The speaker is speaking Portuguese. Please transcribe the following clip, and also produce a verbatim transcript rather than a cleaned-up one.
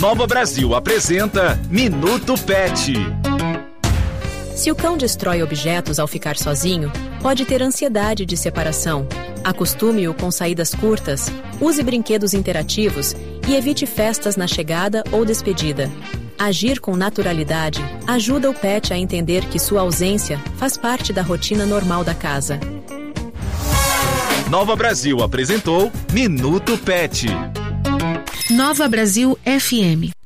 Nova Brasil apresenta Minuto Pet. Se o cão destrói objetos ao ficar sozinho, pode ter ansiedade de separação. Acostume-o com saídas curtas, use brinquedos interativos e evite festas na chegada ou despedida. Agir com naturalidade ajuda o pet a entender que sua ausência faz parte da rotina normal da casa. Nova Brasil apresentou Minuto Pet. Nova Brasil F M